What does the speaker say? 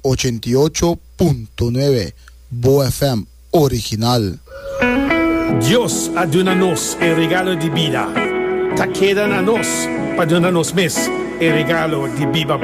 88.9 Bo FM original. Dios aduna-nos el regalo de vida. Taquedan a nos, paduna-nos mes el regalo de viva